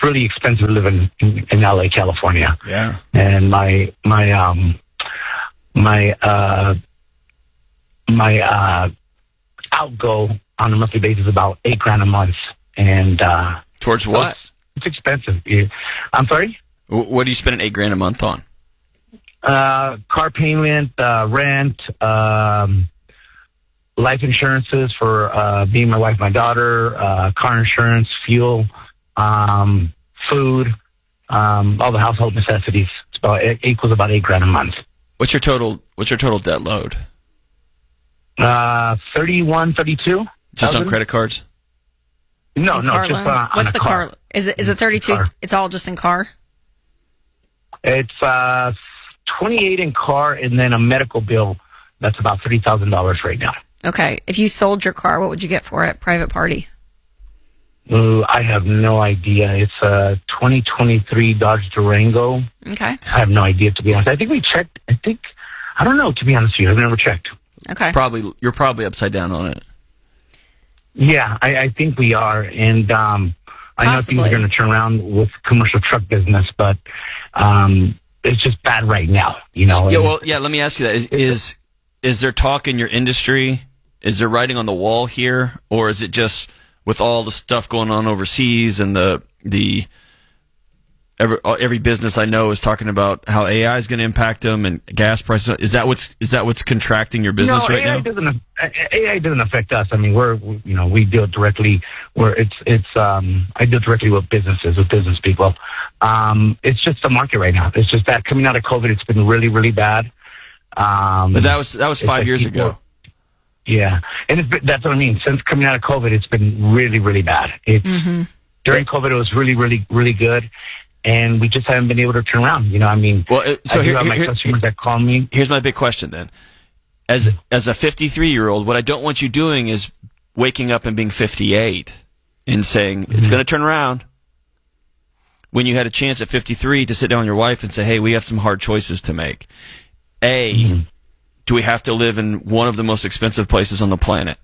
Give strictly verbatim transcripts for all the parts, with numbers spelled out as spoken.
really expensive to live in, in, in L A, California. Yeah. And my, my, um, my, uh, my, uh, outgo on a monthly basis is about eight grand a month. And, uh, towards so what? It's, it's expensive. Yeah. I'm sorry? What do you spend eight grand a month on? Uh, car payment, uh, rent, um, life insurances for, uh, me, my wife, my daughter, uh, car insurance, fuel, um, food, um, all the household necessities. It's about, it equals about eight grand a month. What's your total, what's your total debt load? Uh, thirty-one, thirty-two. Just on credit cards? No, In no, car just loan? uh, on What's a the car. car? Is it is it thirty-two? Car. It's all just in car? It's uh, twenty-eight in car, and then a medical bill that's about thirty thousand dollars right now. Okay. If you sold your car, what would you get for it? Private party. Ooh, I have no idea. It's a twenty twenty-three Dodge Durango. Okay. I have no idea, to be honest. I think we checked. I think, I don't know, to be honest with you. I've never checked. Okay. Probably, you're probably upside down on it. Yeah, I, I think we are. And um, I know things Possibly. are going to turn around with commercial truck business, but um, it's just bad right now, you know. Yeah, And- well, yeah, let me ask you that. Is, is, is there talk in your industry? Is there writing on the wall here? Or is it just with all the stuff going on overseas and the, the, every, every business I know is talking about how A I is going to impact them and gas prices. Is that what's, is that what's contracting your business no, right A I now? Doesn't, A I doesn't affect us. I mean, we're, you know, we deal directly where it's, it's, um, I deal directly with businesses, with business people. Um, it's just the market right now. It's just that coming out of COVID, it's been really, really bad. Um, But that was, that was it's five like years people- ago. Yeah. And it's been, that's what I mean. Since coming out of COVID, it's been really, really bad. It's, Mm-hmm. during COVID, it was really, really, really good. And we just haven't been able to turn around. You know, I mean, Well, uh, so I do here- have my here- customers that call me. Here's my big question then. As as a fifty-three year old, what I don't want you doing is waking up and being fifty-eight and saying Mm-hmm. it's going to turn around. When you had a chance at fifty-three to sit down with your wife and say, "Hey, we have some hard choices to make." A, Mm-hmm. do we have to live in one of the most expensive places on the planet?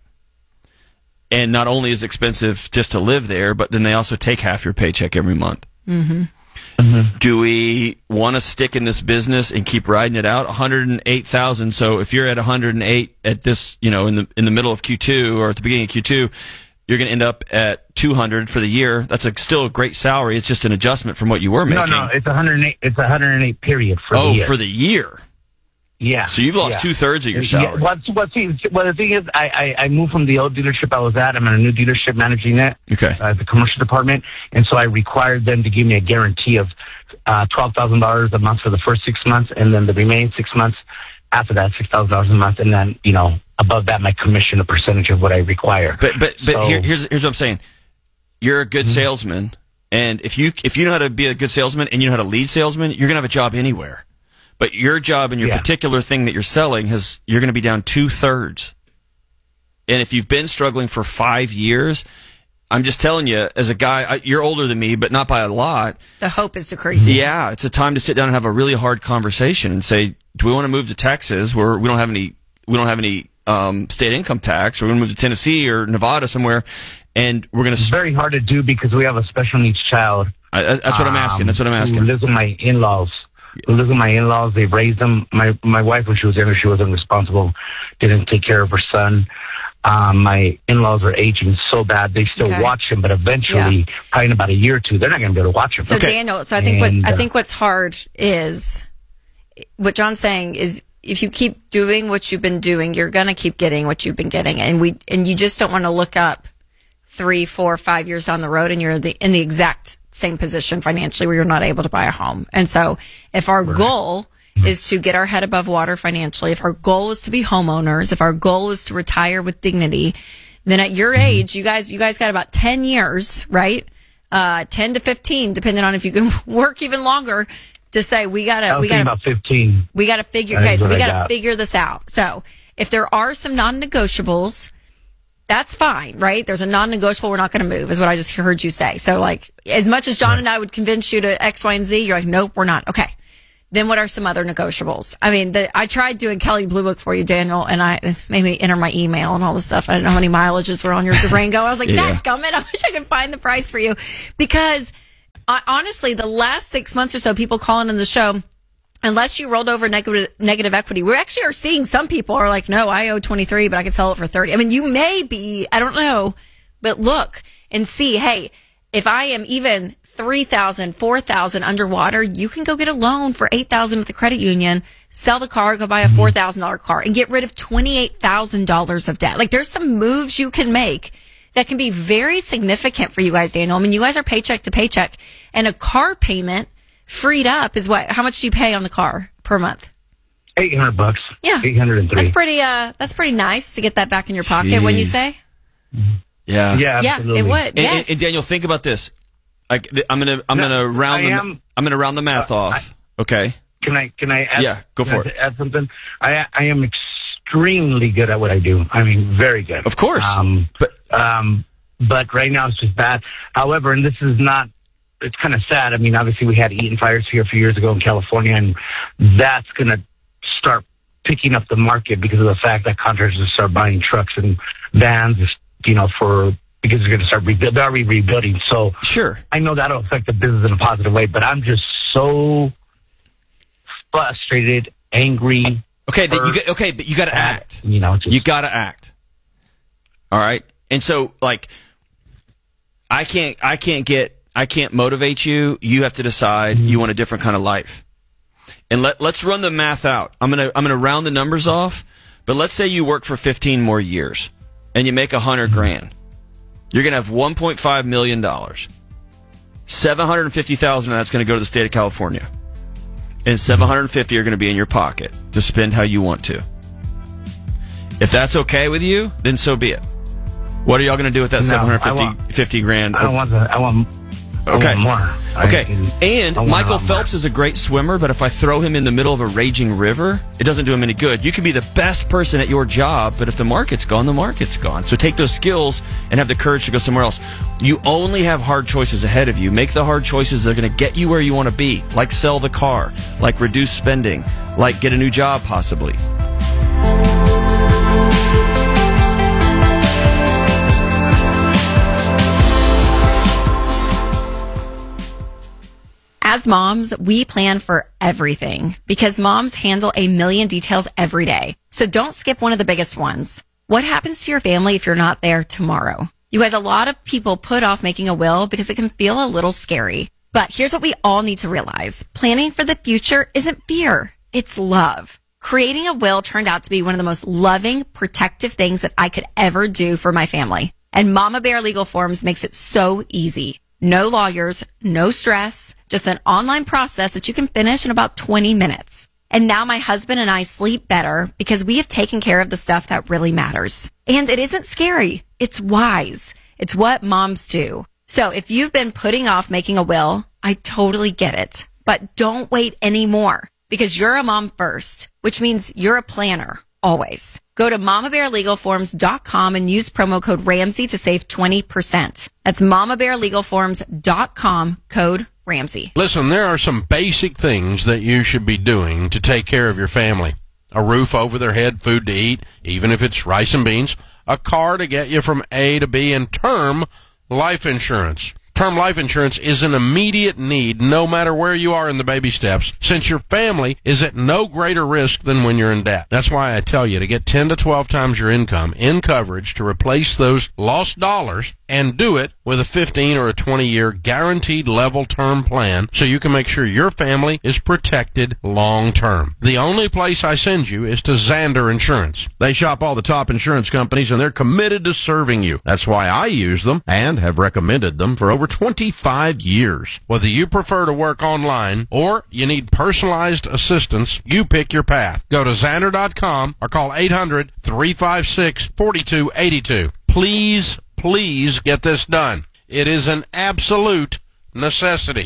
And not only is it expensive just to live there, but then they also take half your paycheck every month. Mm-hmm. Mm-hmm. Do we want to stick in this business and keep riding it out? one hundred eight thousand. So if you're at one hundred eight at this, you know, in the in the middle of Q two or at the beginning of Q two, you're going to end up at two hundred for the year. That's a, still a great salary. It's just an adjustment from what you were No, making. no, it's one hundred eight. It's one hundred eight period for oh, the year. for the year. Yeah. So you've lost yeah. two thirds of your Yeah. salary. Well, well, see, well, the thing is, I, I, I moved from the old dealership I was at. I'm in a new dealership managing it. Okay. Uh, the commercial department. And so I required them to give me a guarantee of uh, twelve thousand dollars a month for the first six months. And then the remaining six months after that, six thousand dollars a month. And then, you know, above that, my commission, a percentage of what I require. But but but So- here, here's here's what I'm saying. You're a good Mm-hmm. salesman, and if you if you know how to be a good salesman and you know how to lead salesman, you're gonna have a job anywhere. But your job and your Yeah. particular thing that you're selling has you're gonna be down two thirds. And if you've been struggling for five years, I'm just telling you, as a guy, I, you're older than me, but not by a lot. The hope is decreasing. Yeah, it's a time to sit down and have a really hard conversation and say, do we want to move to Texas where we don't have any we don't have any um, state income tax, or we're going to move to Tennessee or Nevada somewhere, and we're going It's to. very hard to do because we have a special needs child. I, that's what I'm asking. That's what I'm um, asking. Who lives with my in-laws. Who lives with my in-laws. They've raised them. My my wife, when she was younger, she wasn't responsible. Didn't take care of her son. Um, my in-laws are aging so bad. They still Okay. watch him, but eventually, Yeah. probably in about a year or two, they're not going to be able to watch him. So Okay. Daniel, so I think And, what I uh, think what's hard is what John's saying is if you keep doing what you've been doing, you're gonna keep getting what you've been getting, and we and you just don't want to look up three, four, five years down the road, and you're the, in the exact same position financially where you're not able to buy a home. And so, if our goal is to get our head above water financially, if our goal is to be homeowners, if our goal is to retire with dignity, then at your age, you guys, you guys got about ten years, right? Uh, ten to fifteen, depending on if you can work even longer, to say we I gotta, was we thinking gotta, about fifteen. we gotta figure. I think Okay, so what we I gotta got. figure this out. So if there are some non-negotiables, that's fine, right? There's a non-negotiable we're not going to move, is what I just heard you say. So, like, as much as John and I would convince you to X, Y, and Z, you're like, nope, we're not. Okay. Then what are some other negotiables? I mean, the, I tried doing Kelly Blue Book for you, Daniel, and I it made me enter my email and all this stuff. I didn't know how many mileages were on your Durango. I was like, Yeah. dadgummit, I wish I could find the price for you. Because uh, honestly, the last six months or so, people calling in the show, unless you rolled over negative, negative equity, we actually are seeing some people are like, no, I owe twenty-three, but I can sell it for thirty. I mean, you may be, I don't know, but look and see, hey, if I am even three thousand, four thousand underwater, you can go get a loan for eight thousand at the credit union, sell the car, go buy a four thousand dollars car and get rid of twenty-eight thousand dollars of debt. Like there's some moves you can make that can be very significant for you guys, Daniel. I mean, you guys are paycheck to paycheck, and a car payment freed up is what? How much do you pay on the car per month? Eight hundred bucks. Yeah, eight hundred and three. That's pretty. Uh, that's pretty nice to get that back in your pocket. When you say, yeah, yeah, yeah, absolutely. it would. And, Yes. and, and Daniel, think about this. I, I'm gonna, I'm No, gonna round I the, am- I'm gonna round the math uh, off. okay. Can I? Can I? Add, Yeah, go for can it. I Add something. I I am extremely good at what I do. I mean, very good. Of course. Um, But um, but right now it's just bad. However, and this is not. It's kind of sad. I mean, obviously we had Eaton fires here a few years ago in California, and that's going to start picking up the market because of the fact that contractors will start buying trucks and vans, you know, for because they're going to start rebuilding. They're already rebuilding. So sure. I know that'll affect the business in a positive way, but I'm just so frustrated, angry. Okay. That you hurt, get, okay, but you got to sad, act. You know, just, You got to act. All right. And so, like, I can't, I can't get, I can't motivate you. You have to decide you want a different kind of life. And let, let's run the math out. I'm going to, I'm going to round the numbers off, but let's say you work for fifteen more years and you make a hundred grand. You're going to have one point five million dollars. seven hundred fifty thousand of that's going to go to the state of California. And seven hundred fifty are going to be in your pocket to spend how you want to. If that's okay with you, then so be it. What are y'all going to do with that No, seven hundred fifty, I want- fifty grand? I don't want the, I want, I Okay. want more. Okay. I, And I want a Michael lot more. Phelps is a great swimmer, but if I throw him in the middle of a raging river, it doesn't do him any good. You can be the best person at your job, but if the market's gone, the market's gone. So take those skills and have the courage to go somewhere else. You only have hard choices ahead of you. Make the hard choices that are going to get you where you want to be, like sell the car, like reduce spending, like get a new job possibly. As moms, we plan for everything because moms handle a million details every day. So don't skip one of the biggest ones. What happens to your family if you're not there tomorrow? You guys, a lot of people put off making a will because it can feel a little scary. But here's what we all need to realize. Planning for the future isn't fear. It's love. Creating a will turned out to be one of the most loving, protective things that I could ever do for my family. And Mama Bear Legal Forms makes it so easy. No lawyers, no stress, just an online process that you can finish in about twenty minutes. And now my husband and I sleep better because we have taken care of the stuff that really matters. And it isn't scary. It's wise. It's what moms do. So if you've been putting off making a will, I totally get it. But don't wait anymore because you're a mom first, which means you're a planner always. Go to mama bear legal forms dot com and use promo code Ramsey to save twenty percent. That's mama bear legal forms dot com, code Ramsey. Listen, there are some basic things that you should be doing to take care of your family. A roof over their head, food to eat, even if it's rice and beans, a car to get you from A to B, and term life insurance. Term life insurance is an immediate need no matter where you are in the baby steps, since your family is at no greater risk than when you're in debt. That's why I tell you to get ten to twelve times your income in coverage to replace those lost dollars, and do it with a fifteen or a twenty year guaranteed level term plan so you can make sure your family is protected long term. The only place I send you is to Zander Insurance. They shop all the top insurance companies and they're committed to serving you. That's why I use them and have recommended them for over twenty-five years. Whether you prefer to work online or you need personalized assistance, you pick your path. Go to Zander dot com or call eight hundred, three five six, four two eight two. Please, please get this done. It is an absolute necessity.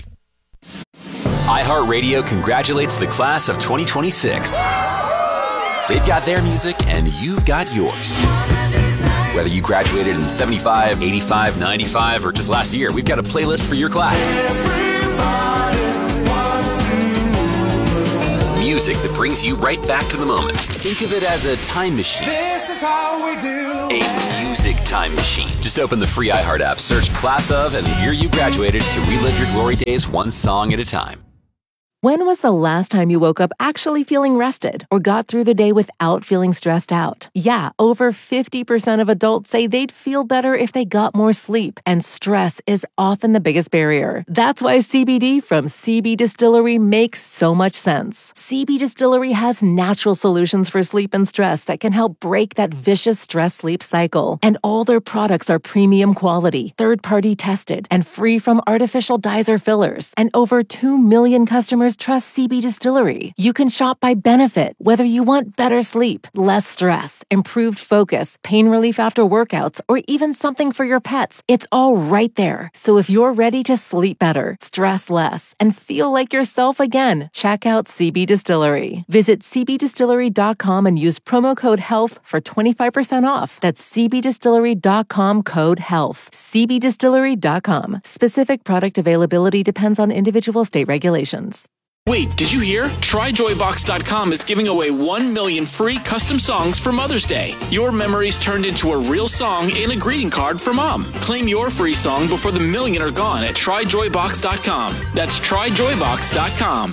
iHeartRadio congratulates the class of twenty twenty-six. They've got their music, and you've got yours. Whether you graduated in seventy-five, eighty-five, ninety-five, or just last year, we've got a playlist for your class. music that brings you right back to the moment. Think of it as a time machine. This is how we do. A music time machine. Just open the free iHeart app, search Class of and the year you graduated to relive your glory days one song at a time. When was the last time you woke up actually feeling rested or got through the day without feeling stressed out? Yeah, over fifty percent of adults say they'd feel better if they got more sleep, and stress is often the biggest barrier. That's why C B D from C B Distillery makes so much sense. C B Distillery has natural solutions for sleep and stress that can help break that vicious stress-sleep cycle. And all their products are premium quality, third-party tested, and free from artificial dyes or fillers. And over two million customers trust C B Distillery. You can shop by benefit, whether you want better sleep, less stress, improved focus, pain relief after workouts, or even something for your pets. It's all right there. So if you're ready to sleep better, stress less, and feel like yourself again, check out C B Distillery. Visit c b distillery dot com and use promo code HEALTH for twenty-five percent off. That's c b distillery dot com code HEALTH. c b distillery dot com. Specific product availability depends on individual state regulations. Wait, did you hear? try joy box dot com is giving away one million free custom songs for Mother's Day. Your memories turned into a real song and a greeting card for Mom. Claim your free song before the million are gone at try joy box dot com. That's try joy box dot com.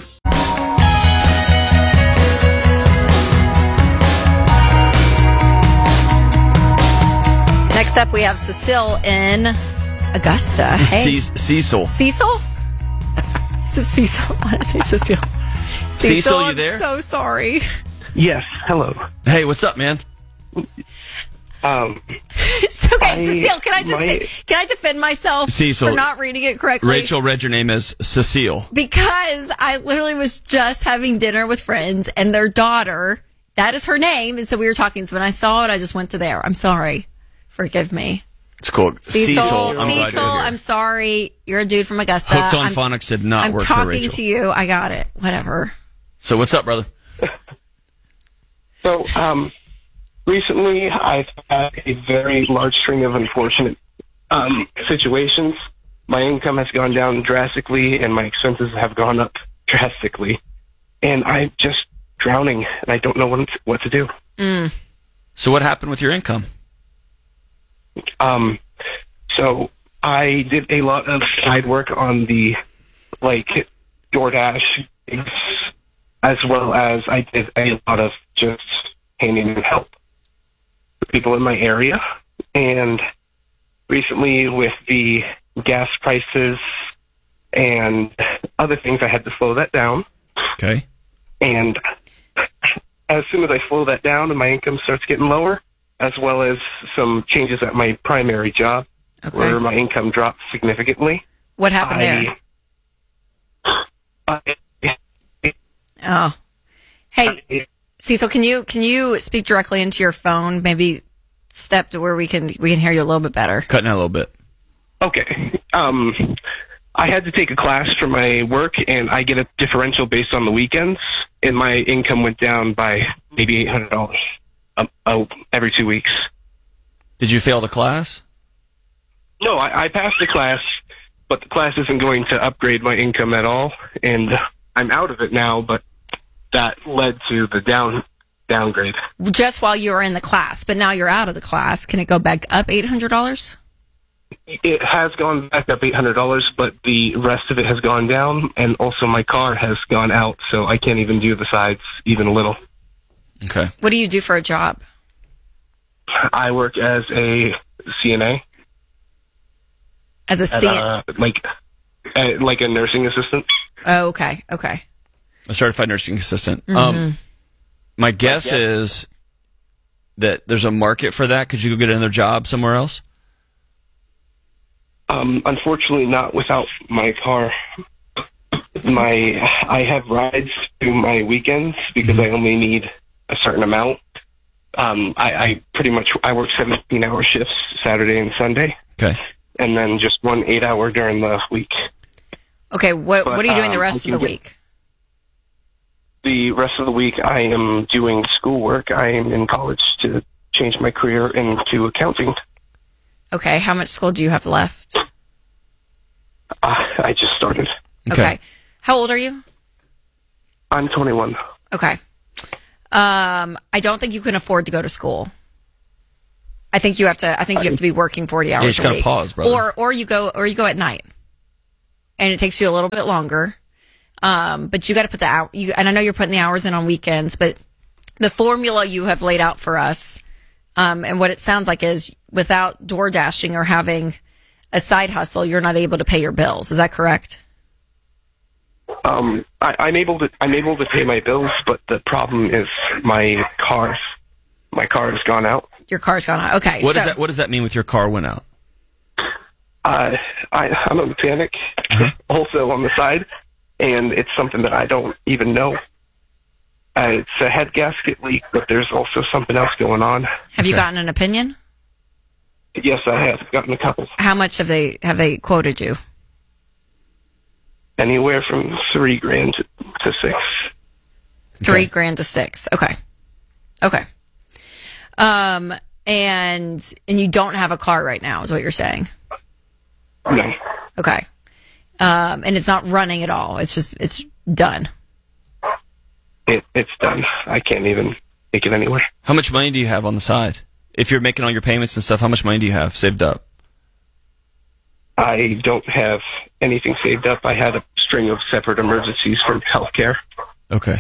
Next up, we have Cecile in Augusta. Hey. Ce- Cecil. Cecil? It's Cecil. I want to say Cecile. Cecil, Cecil, you I'm there? so sorry. Yes. Hello. Hey, what's up, man? Um, It's okay, I- Cecile. Can I just my- say, can I defend myself Cecil. for not reading it correctly? Rachel read your name as Cecile. Because I literally was just having dinner with friends and their daughter. That is her name, and so we were talking. So when I saw it, I just went to there. I'm sorry. Forgive me. It's cool. Cecil, Cecil, I'm glad Cecil, you're here. I'm sorry. You're a dude from Augusta. Hooked on I'm, Phonics did not I'm work for talking Rachel. to you. I got it. Whatever. So what's up, brother? So, um, recently I've had a very large string of unfortunate um, situations. My income has gone down drastically, and my expenses have gone up drastically. And I'm just drowning, and I don't know what what to do. Mm. So what happened with your income? Um, so I did a lot of side work on the, like, DoorDash, as well as I did a lot of just handing help for people in my area. And recently with the gas prices and other things, I had to slow that down. Okay. And as soon as I slow that down and my income starts getting lower, as well as some changes at my primary job, Okay. where my income dropped significantly. What happened there? I, I, Oh. Hey, I, Cecil, can you can you speak directly into your phone? Maybe step to where we can we can hear you a little bit better. Cutting out a little bit. okay. Um, I had to take a class for my work, and I get a differential based on the weekends, and my income went down by maybe eight hundred dollars um, oh, every two weeks. Did you fail the class? No, I, I passed the class, but the class isn't going to upgrade my income at all, and I'm out of it now, but that led to the down downgrade. Just while you were in the class, but now you're out of the class. Can it go back up eight hundred dollars? It has gone back up eight hundred dollars, but the rest of it has gone down, and also my car has gone out, so I can't even do the sides even a little. Okay. What do you do for a job? I work as a C N A, As a at, C- uh, like uh, like a nursing assistant. Oh, okay, okay. A certified nursing assistant. Mm-hmm. Um, my guess yeah. is that there's a market for that. Could you go get another job somewhere else? Um, unfortunately, not without my car. My I have rides to my weekends because I only need a certain amount. Um, I, I pretty much I work seventeen hour shifts Saturday and Sunday, Okay. and then just one eight hour during the week. Okay, what But, what are you doing the um, rest I of the can get- week? The rest of the week, I am doing schoolwork. I am in college to change my career into accounting. Okay, how much school do you have left? Uh, I just started. Okay. How old are you? I'm twenty-one. Okay. Um, I don't think you can afford to go to school. I think you have to. I think you have to be working forty hours Yeah, you just a gotta week. pause, brother. Or or you go or you go at night, and it takes you a little bit longer. Um, but you got to put the hour. You, and I know you're putting the hours in on weekends, but the formula you have laid out for us, um, and what it sounds like is without door dashing or having a side hustle, you're not able to pay your bills. Is that correct? Um, I, I'm able to I'm able to pay my bills, but the problem is my car. My car has gone out. Your car's gone out. Okay. What so, does that What does that mean with your car went out? Uh, I, I'm a mechanic, Uh-huh. also on the side, and it's something that I don't even know. Uh, it's a head gasket leak, but there's also something else going on. Have you gotten an opinion? Yes, I have gotten a couple. How much have they have they quoted you? Anywhere from three grand to, to six. Three Okay. grand to six. Okay. Okay. Um, and and you don't have a car right now, is what you're saying? No. Okay. Um, and it's not running at all. It's just it's done. It, it's done. I can't even take it anywhere. How much money do you have on the side? If you're making all your payments and stuff, how much money do you have saved up? I don't have anything saved up. I had a string of separate emergencies from healthcare. Okay.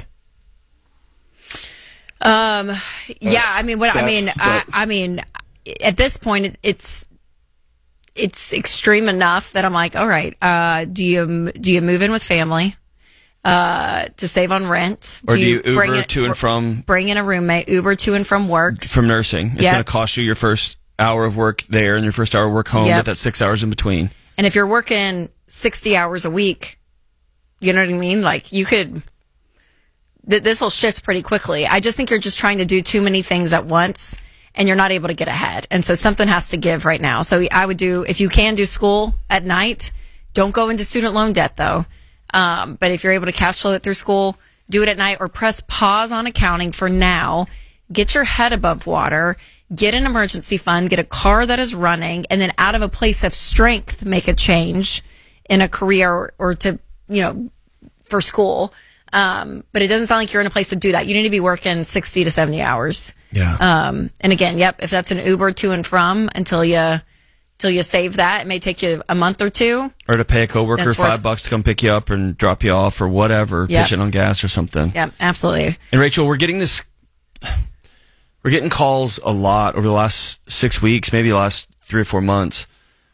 Um, yeah, I mean, what I That's mean, I, what- I mean, at this point, it, it's it's extreme enough that I'm like, all right, uh, do you do you move in with family uh, to save on rent, Or do you bring Uber it- to and from bring in a roommate, Uber to and from work? from nursing? It's Yep. going to cost you your first hour of work there and your first hour of work home, Yep. but that's six hours in between. And if you're working sixty hours a week, you know what I mean? Like you could, th- this will shift pretty quickly. I just think you're just trying to do too many things at once and you're not able to get ahead. And so something has to give right now. So I would do, if you can do school at night, don't go into student loan debt though. Um, but if you're able to cash flow it through school, do it at night or press pause on accounting for now. Get your head above water. Get an emergency fund, get a car that is running, and then out of a place of strength, make a change in a career or, or to, you know, for school. Um, but it doesn't sound like you're in a place to do that. You need to be working sixty to seventy hours. Yeah. Um, and again, yep, if that's an Uber to and from until you, until you save that, it may take you a month or two. Or to pay a coworker That's five worth- bucks to come pick you up and drop you off or whatever, Yep. pitch it on gas or something. Yeah, absolutely. And Rachel, we're getting this, we're getting calls a lot over the last six weeks, maybe the last three or four months,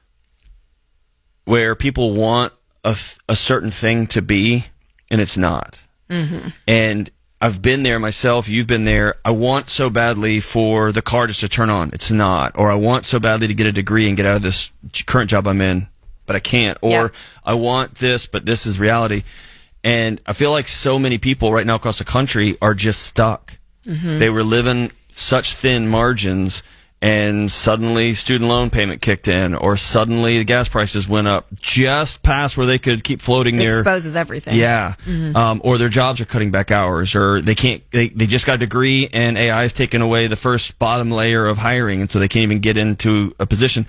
where people want a, th- a certain thing to be, and it's not. Mm-hmm. And I've been there myself. You've been there. I want so badly for the car just to turn on. It's not. Or I want so badly to get a degree and get out of this current job I'm in, but I can't. Or Yeah. I want this, but this is reality. And I feel like so many people right now across the country are just stuck. Mm-hmm. They were living such thin margins, and suddenly student loan payment kicked in, or suddenly the gas prices went up just past where they could keep floating It their exposes everything. yeah, um, or their jobs are cutting back hours, or they can't. They, they just got a degree, and A I has taken away the first bottom layer of hiring, and so they can't even get into a position.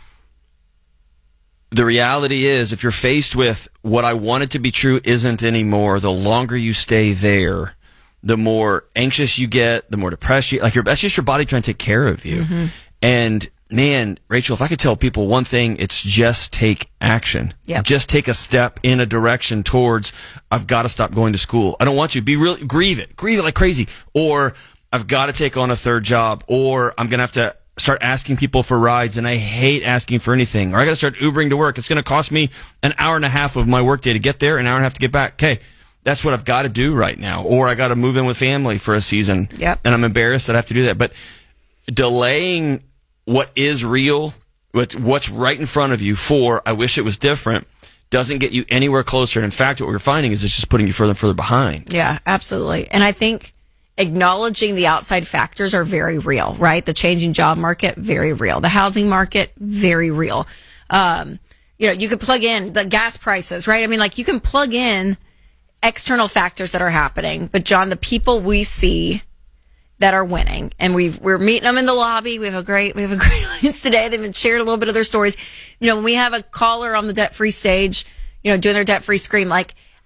The reality is, if you're faced with what I wanted to be true isn't anymore, the longer you stay there, the more anxious you get, the more depressed you. Like your, that's just your body trying to take care of you. Mm-hmm. And man, Rachel, if I could tell people one thing, it's just take action. Yep. Just take a step in a direction towards, I've got to stop going to school. I don't want to be really, grieve it, grieve it like crazy. Or I've got to take on a third job, or I'm going to have to start asking people for rides, and I hate asking for anything. Or I got to start Ubering to work. It's going to cost me an hour and a half of my workday to get there, an hour and a half to get back. Okay. That's what I've got to do right now. Or I got to move in with family for a season. Yep. And I'm embarrassed that I have to do that. But delaying what is real, what, what's right in front of you for, I wish it was different, doesn't get you anywhere closer. And in fact, what we're finding is it's just putting you further and further behind. Yeah, absolutely. And I think acknowledging the outside factors are very real, right? The changing job market, very real. The housing market, very real. Um, you know, you could plug in the gas prices, right? I mean, like you can plug in external factors that are happening, but John, the people we see that are winning, and we've we're meeting them in the lobby. We have a great we have a great audience today. They've been sharing a little bit of their stories. You know, when we have a caller on the debt free stage, you know, doing their debt free scream, like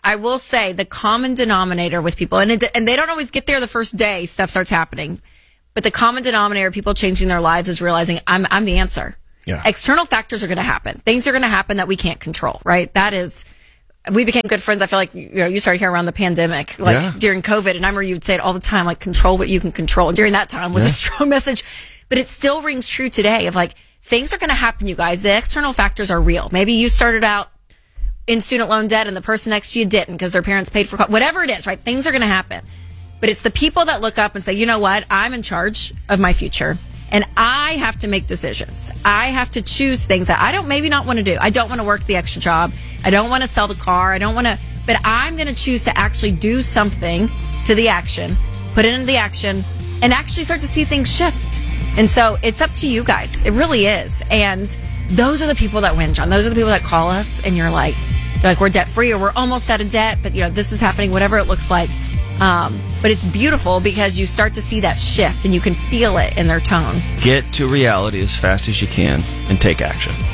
I will say the common denominator with people, and it, and they don't always get there the first day stuff starts happening, but the common denominator of people changing their lives is realizing I'm I'm the answer. Yeah. External factors are going to happen. Things are going to happen that we can't control, right? That is, we became good friends. I feel like, you know, you started here around the pandemic, like Yeah. during COVID, and I remember you would say it all the time, like control what you can control. And during that time was Yeah. a strong message, but it still rings true today of like, things are going to happen, you guys. The external factors are real. Maybe you started out in student loan debt and the person next to you didn't because their parents paid for co- whatever it is, right? Things are going to happen. But it's the people that look up and say, you know what? I'm in charge of my future and I have to make decisions. I have to choose things that I don't maybe not want to do. I don't want to work the extra job. I don't want to sell the car. I don't want to, but I'm going to choose to actually do something to the action, put it into the action and actually start to see things shift. And so it's up to you guys. It really is. And those are the people that win, John. Those are the people that call us and you're like, they're like, we're debt free or we're almost out of debt, but you know, this is happening, whatever it looks like. Um, but it's beautiful because you start to see that shift and you can feel it in their tone. Get to reality as fast as you can and take action.